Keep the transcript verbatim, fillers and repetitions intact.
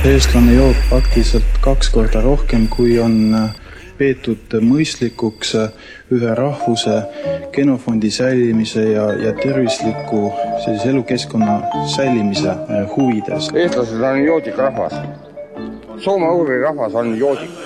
Eestlane joob praktiliselt kaks korda rohkem, kui on peetud mõistlikuks ühe rahvuse genofondi säilimise ja, ja tervisliku elukeskkonna säilimise huvides. Eestlased on joodik rahvas. Soome-ugri rahvas on joodik.